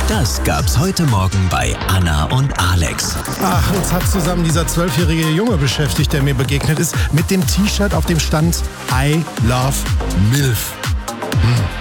Das gab's heute Morgen bei Anna und Alex. Ach, uns hat zusammen dieser 12-jährige Junge beschäftigt, der mir begegnet ist, mit dem T-Shirt, auf dem stand I love MILF.